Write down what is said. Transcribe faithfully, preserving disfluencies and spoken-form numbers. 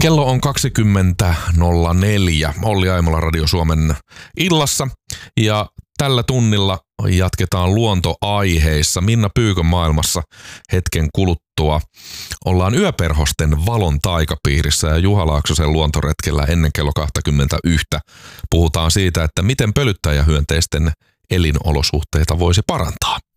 Kello on kaksikymmentä nolla neljä. Olli Aimola Radio Suomen illassa ja tällä tunnilla jatketaan luontoaiheissa. Minna Pyykön maailmassa hetken kuluttua ollaan yöperhosten valon taikapiirissä ja Juha Laaksosen luontoretkellä ennen kello kaksikymmentäyksi. Puhutaan siitä, että miten pölyttäjähyönteisten elinolosuhteita voisi parantaa.